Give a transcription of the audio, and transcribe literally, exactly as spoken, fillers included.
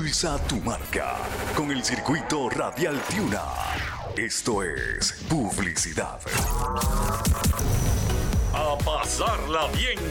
Impulsa tu marca con el circuito Radial Tiuna. Esto es publicidad. A pasarla bien